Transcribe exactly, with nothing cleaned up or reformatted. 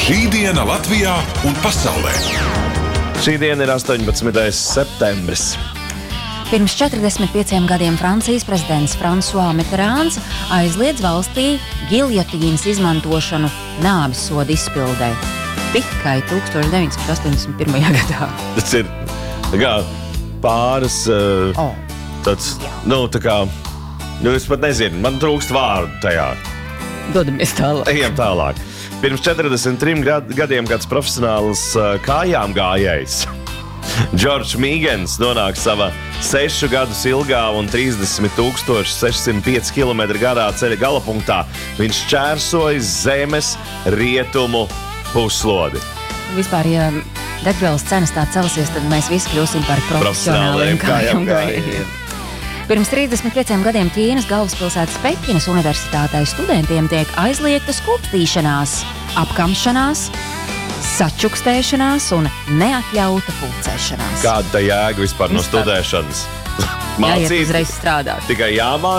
Šī diena Latvijā un pasaulē. Šī diena ir astoņpadsmitais septembris. Pirms četrdesmit pieciem gadiem Francijas prezidents François Mitterrands aizliedz valstī giljotīnas izmantošanu nāves soda izpildē. Tikai tūkstoš deviņsimt astoņdesmit pirmajā gadā. Tas ir tā kā pāris, uh, oh. tāds, nu, tā kā, nu, es pat nezinu, man trūkst vārdu tajā. Dodamies tālāk. Ejam tālāk. Pirms četrdesmit trim gad, gadiem kāds profesionāls uh, kājām gājējs Džordžs Mīgens nonāk savā sešu gadus ilgā un trīsdesmit tūkstoši sešsimt pieci kilometri garā ceļa galapunktā. Viņš šķērsoja zemes rietumu puslodi. Vispār, ja degvielas cenas tā celsies, tad mēs visi kļūsim par profesionāliem kājām gājējiem. Pirms trīsdesmit pieciem gadiem Ķīnas galvaspilsētas Pekinas universitātei studentiem tiek aizliegta skūpstīšanās, apkamšanās, sačukstēšanās un neatļauta pulcēšanās. Kāda tā jēga vispār no studēšanas? Jāiet uzreiz strādāt. Tikai jāmācās.